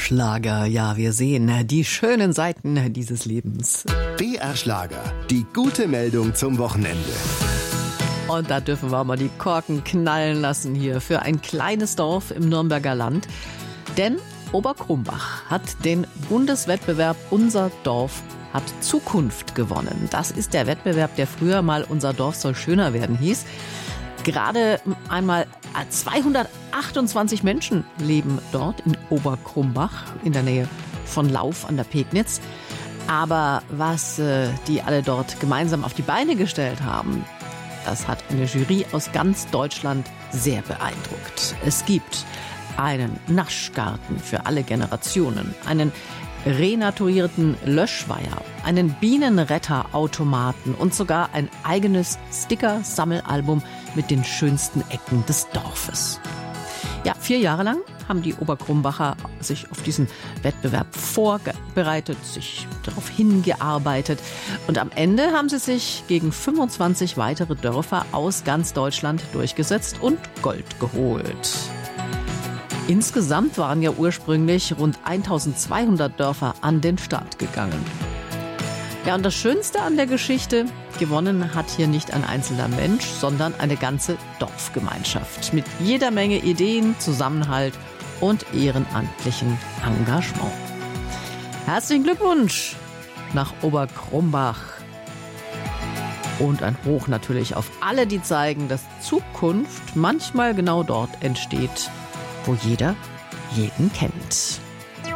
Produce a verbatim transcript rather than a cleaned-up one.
B R-Schlager. Ja, wir sehen die schönen Seiten dieses Lebens. B R-Schlager, die gute Meldung zum Wochenende. Und da dürfen wir mal die Korken knallen lassen hier für ein kleines Dorf im Nürnberger Land. Denn Oberkrumbach hat den Bundeswettbewerb Unser Dorf hat Zukunft gewonnen. Das ist der Wettbewerb, der früher mal Unser Dorf soll schöner werden hieß. Gerade einmal zweihundertachtundzwanzig Menschen leben dort in Oberkrumbach in der Nähe von Lauf an der Pegnitz. Aber was äh, die alle dort gemeinsam auf die Beine gestellt haben, das hat eine Jury aus ganz Deutschland sehr beeindruckt. Es gibt einen Naschgarten für alle Generationen, einen renaturierten Löschweiher, einen Bienenretterautomaten und sogar ein eigenes Sticker-Sammelalbum mit den schönsten Ecken des Dorfes. Ja, vier Jahre lang haben die Oberkrumbacher sich auf diesen Wettbewerb vorbereitet, sich darauf hingearbeitet. Und am Ende haben sie sich gegen fünfundzwanzig weitere Dörfer aus ganz Deutschland durchgesetzt und Gold geholt. Insgesamt waren ja ursprünglich rund eintausendzweihundert Dörfer an den Start gegangen. Ja, und das Schönste an der Geschichte: gewonnen hat hier nicht ein einzelner Mensch, sondern eine ganze Dorfgemeinschaft mit jeder Menge Ideen, Zusammenhalt und ehrenamtlichem Engagement. Herzlichen Glückwunsch nach Oberkrumbach. Und ein Hoch natürlich auf alle, die zeigen, dass Zukunft manchmal genau dort entsteht, wo jeder jeden kennt.